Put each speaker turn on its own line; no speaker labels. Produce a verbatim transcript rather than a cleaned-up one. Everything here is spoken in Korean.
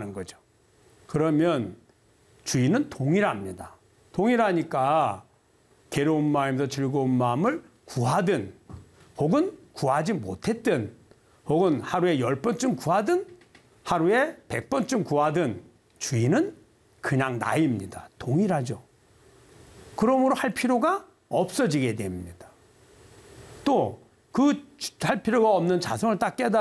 동일한 거죠. 그러면 주인은 동일합니다. 동일하니까 괴로운 마음에서 즐거운 마음을 구하든 혹은 구하지 못했든 혹은 하루에 열 번쯤 구하든 하루에 백 번쯤 구하든 주인은 그냥 나입니다. 동일하죠. 그러므로 할 필요가 없어지게 됩니다. 또 그 할 필요가 없는 자성을 딱 깨달아